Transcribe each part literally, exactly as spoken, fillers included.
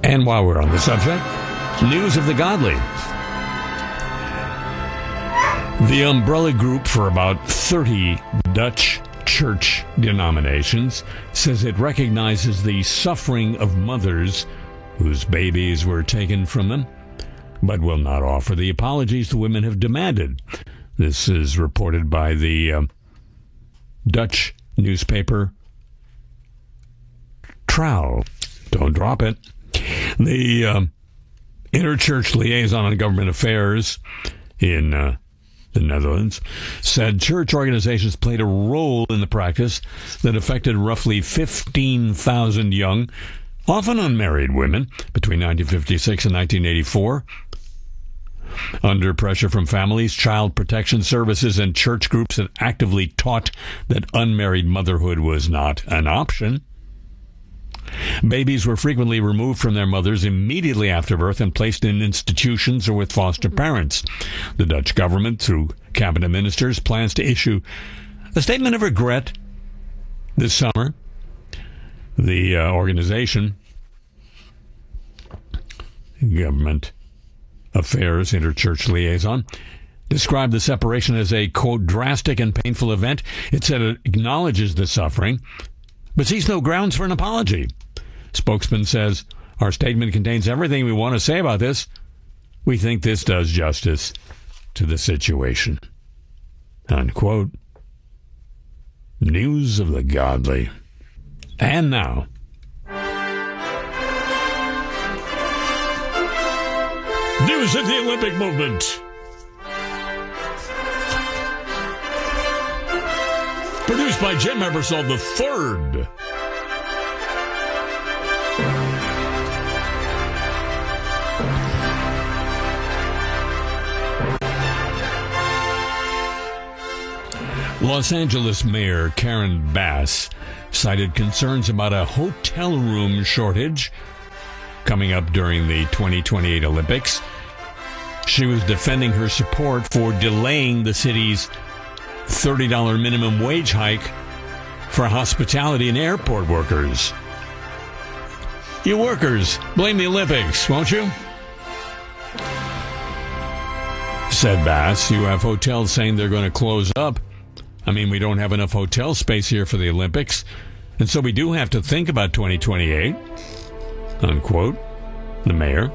And while we're on the subject, news of the godly. The umbrella group for about thirty Dutch church denominations says it recognizes the suffering of mothers whose babies were taken from them, but will not offer the apologies the women have demanded. This is reported by the uh, Dutch newspaper Trouw. Don't drop it. The uh, Interchurch Liaison on Government Affairs in uh, the Netherlands said church organizations played a role in the practice that affected roughly fifteen thousand young, often unmarried women between nineteen fifty-six and nineteen eighty-four. Under pressure from families, child protection services, and church groups that actively taught that unmarried motherhood was not an option, babies were frequently removed from their mothers immediately after birth and placed in institutions or with foster parents. The Dutch government, through cabinet ministers, plans to issue a statement of regret this summer. The uh, organization, Government Affairs Interchurch Liaison, described the separation as a, quote, drastic and painful event. It said it acknowledges the suffering, but sees no grounds for an apology. Spokesman says, our statement contains everything we want to say about this. We think this does justice to the situation. Unquote. News of the godly. And now, news of the Olympic movement. Produced by Jim Ebersol the third. Los Angeles Mayor Karen Bass cited concerns about a hotel room shortage coming up during the twenty twenty-eight Olympics. She was defending her support for delaying the city's thirty dollars minimum wage hike for hospitality and airport workers. You workers, blame the Olympics, won't you? Said Bass. You have hotels saying they're going to close up. I mean, we don't have enough hotel space here for the Olympics, and so we do have to think about twenty twenty-eight. Unquote. The mayor,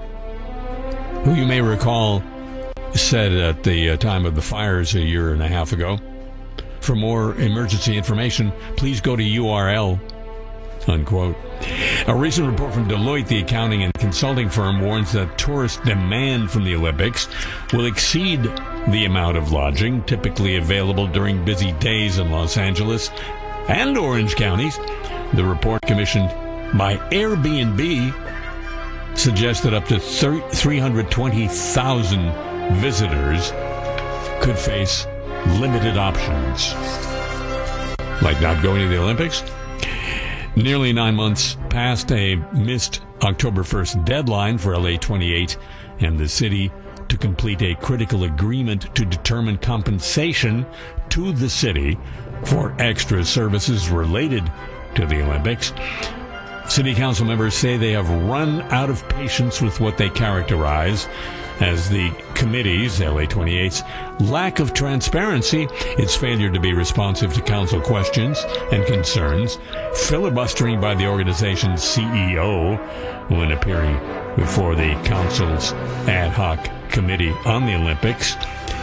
who you may recall said at the uh, time of the fires a year and a half ago, for more emergency information, please go to U R L. Unquote. A recent report from Deloitte, the accounting and consulting firm, warns that tourist demand from the Olympics will exceed the amount of lodging typically available during busy days in Los Angeles and Orange counties. The report, commissioned by Airbnb, suggests that up to three hundred twenty thousand visitors could face limited options, like not going to the Olympics. Nearly nine months past a missed October first deadline for L A twenty-eight and the city to complete a critical agreement to determine compensation to the city for extra services related to the Olympics. City council members say they have run out of patience with what they characterize as the committee's, L A twenty-eight's, lack of transparency, its failure to be responsive to council questions and concerns, filibustering by the organization's C E O when appearing before the council's ad hoc committee on the Olympics,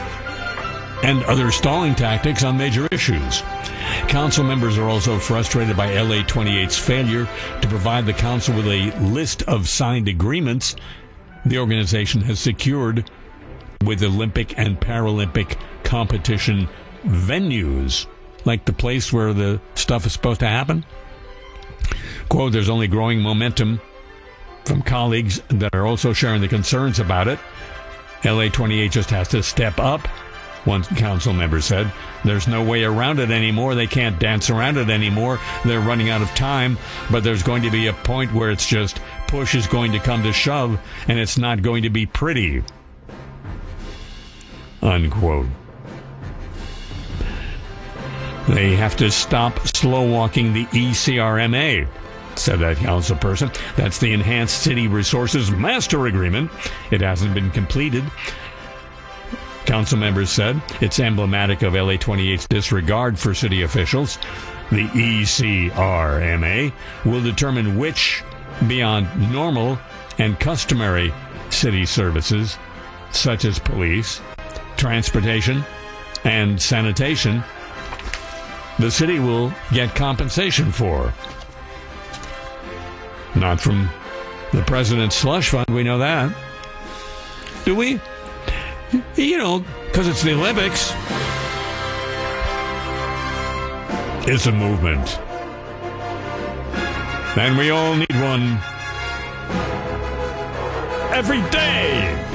and other stalling tactics on major issues. Council members are also frustrated by L A twenty-eight's failure to provide the council with a list of signed agreements the organization has secured with Olympic and Paralympic competition venues, like the place where the stuff is supposed to happen. Quote, there's only growing momentum from colleagues that are also sharing the concerns about it. L A twenty-eight just has to step up, one council member said. There's no way around it anymore. They can't dance around it anymore. They're running out of time, but there's going to be a point where it's just push is going to come to shove, and it's not going to be pretty. Unquote. They have to stop slow-walking the E C R M A, said that council person. That's the Enhanced City Resources Master Agreement. It hasn't been completed. Council members said it's emblematic of L A twenty-eight's disregard for city officials. The E C R M A will determine which, beyond normal and customary city services, such as police, transportation, and sanitation, the city will get compensation for. Not from the president's slush fund, we know that. Do we? You know, because it's the Olympics. It's a movement. And we all need one every day.